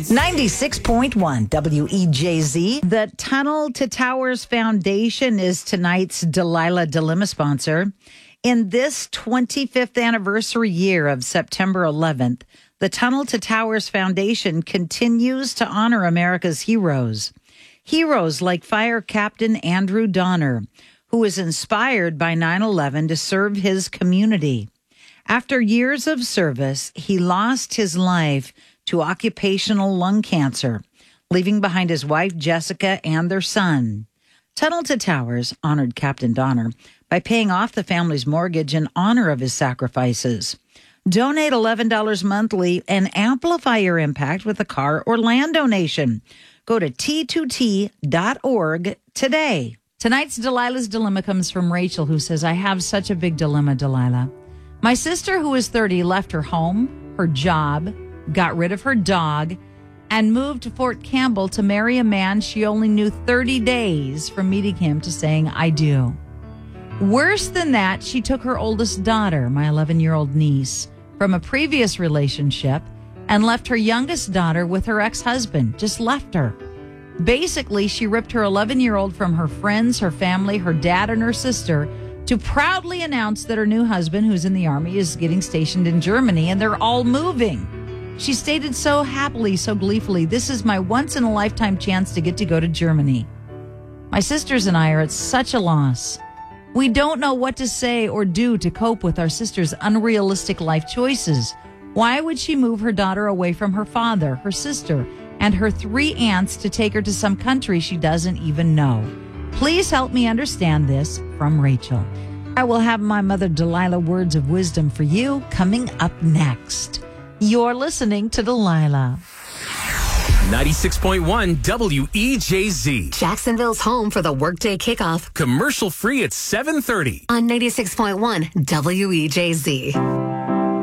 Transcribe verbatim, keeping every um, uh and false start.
ninety-six point one W E J Z. The Tunnel to Towers Foundation is tonight's Delilah Dilemma sponsor. In this twenty-fifth anniversary year of September eleventh, the Tunnel to Towers Foundation continues to honor America's heroes. Heroes like Fire Captain Andrew Donner, who was inspired by nine eleven to serve his community. After years of service, he lost his life to occupational lung cancer, leaving behind his wife, Jessica, and their son. Tunnel to Towers honored Captain Donner by paying off the family's mortgage in honor of his sacrifices. Donate eleven dollars monthly and amplify your impact with a car or land donation. Go to T two T dot org today. Tonight's Delilah's Dilemma comes from Rachel, who says, I have such a big dilemma, Delilah. My sister, who is thirty, left her home, her job, got rid of her dog, and moved to Fort Campbell to marry a man she only knew thirty days from meeting him to saying, I do. Worse than that, she took her oldest daughter, my eleven-year-old niece, from a previous relationship and left her youngest daughter with her ex-husband, just left her. Basically, she ripped her eleven-year-old from her friends, her family, her dad, and her sister to proudly announce that her new husband, who's in the Army, is getting stationed in Germany, and they're all moving. She stated so happily, so gleefully, this is my once-in-a-lifetime chance to get to go to Germany. My sisters and I are at such a loss. We don't know what to say or do to cope with our sister's unrealistic life choices. Why would she move her daughter away from her father, her sister, and her three aunts to take her to some country she doesn't even know? Please help me understand this. From Rachel. I will have my mother Delilah words of wisdom for you coming up next. You're listening to Delilah. ninety-six point one W E J Z. Jacksonville's home for the workday kickoff. Commercial free at seven thirty. On ninety-six point one W E J Z.